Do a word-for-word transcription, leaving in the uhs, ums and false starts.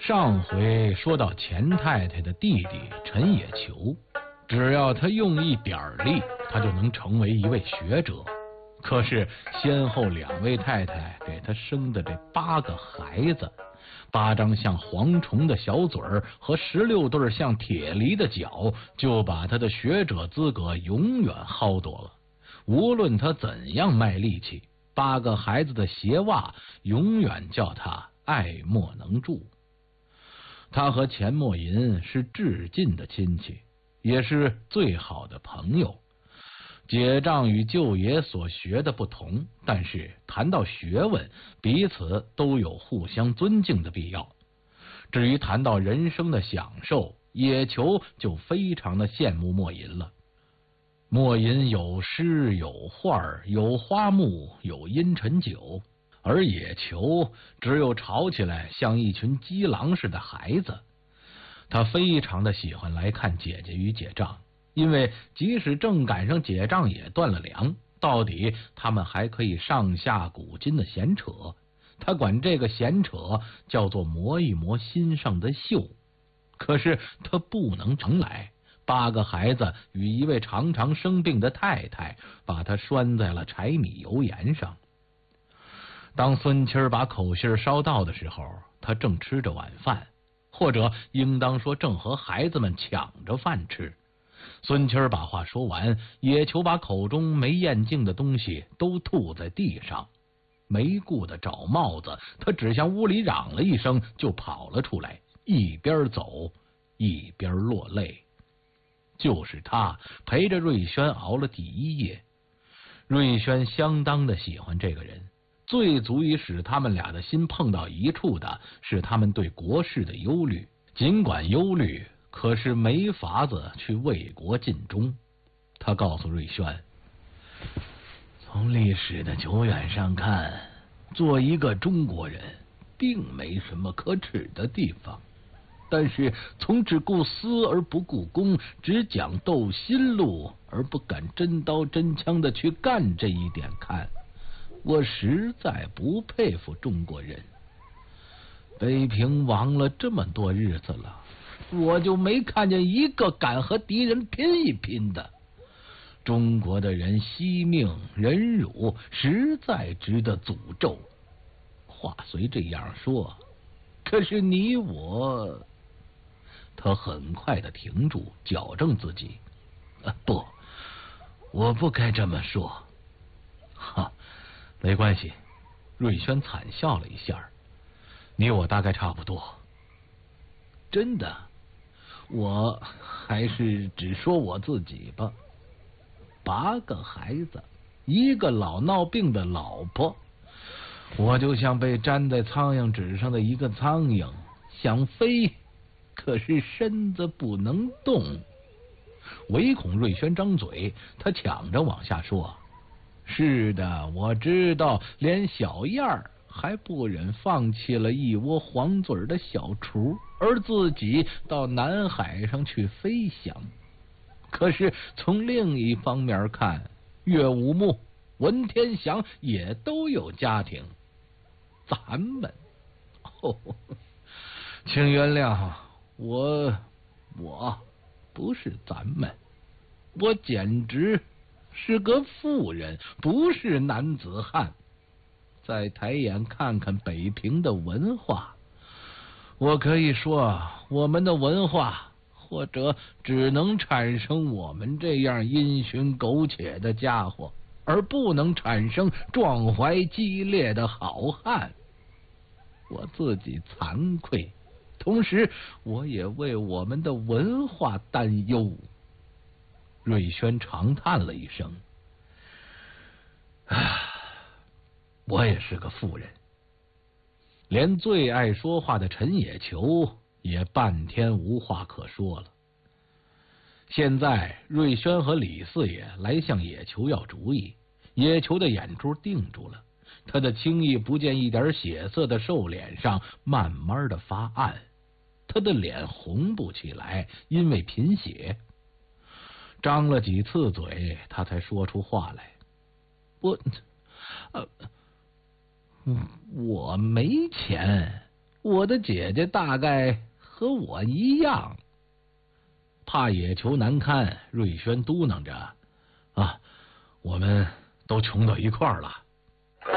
上回说到钱太太的弟弟陈野球，只要他用一点力，他就能成为一位学者。可是先后两位太太给他生的这八个孩子，八张像蝗虫的小嘴儿和十六对像铁犁的脚，就把他的学者资格永远薅夺了。无论他怎样卖力气，八个孩子的鞋袜永远叫他爱莫能助。他和钱默吟是至近的亲戚，也是最好的朋友。解账与舅爷所学的不同，但是谈到学问，彼此都有互相尊敬的必要。至于谈到人生的享受，野球就非常的羡慕默吟了。默吟有诗有画有花木有阴沉酒，而野球只有吵起来像一群鸡狼似的孩子。他非常的喜欢来看姐姐与解账，因为即使正赶上解账也断了粮，到底他们还可以上下古今的闲扯。他管这个闲扯叫做磨一磨心上的锈。可是他不能常来，八个孩子与一位常常生病的太太把他拴在了柴米油盐上。当孙七儿把口信捎到的时候，他正吃着晚饭，或者应当说正和孩子们抢着饭吃。孙七儿把话说完，野球把口中没咽净的东西都吐在地上，没顾得找帽子，他只向屋里嚷了一声，就跑了出来，一边走一边落泪。就是他陪着瑞轩熬了第一夜。瑞轩相当的喜欢这个人，最足以使他们俩的心碰到一处的是他们对国事的忧虑，尽管忧虑，可是没法子去为国尽忠。他告诉瑞轩，从历史的久远上看，做一个中国人并没什么可耻的地方，但是从只顾私而不顾公，只讲斗心路而不敢真刀真枪的去干这一点看，我实在不佩服中国人。北平亡了这么多日子了，我就没看见一个敢和敌人拼一拼的。中国的人惜命忍辱，实在值得诅咒。话虽这样说，可是你我……他很快的停住，矫正自己，啊，不，我不该这么说。哈，没关系。瑞轩惨笑了一下，你我大概差不多。真的，我还是只说我自己吧。八个孩子，一个老闹病的老婆，我就像被粘在苍蝇纸上的一个苍蝇，想飞，可是身子不能动。唯恐瑞轩张嘴，他抢着往下说，是的，我知道，连小燕儿还不忍放弃了一窝黄嘴的小雏，而自己到南海上去飞翔。可是从另一方面看，岳武穆、文天祥也都有家庭。咱们，哦，请原谅我，我不是咱们，我简直是个妇人，不是男子汉。再抬眼看看北平的文化，我可以说，我们的文化或者只能产生我们这样阴循苟且的家伙，而不能产生壮怀激烈的好汉。我自己惭愧，同时我也为我们的文化担忧。瑞轩长叹了一声，啊，我也是个妇人。连最爱说话的陈野球也半天无话可说了。现在瑞轩和李四爷来向野球要主意，野球的眼珠定住了，他的轻易不见一点血色的瘦脸上慢慢的发暗，他的脸红不起来，因为贫血。张了几次嘴，他才说出话来，我呃我没钱。 我的姐姐大概和我一样。怕野球难堪，瑞轩嘟囔着：“啊，我们都穷到一块儿了，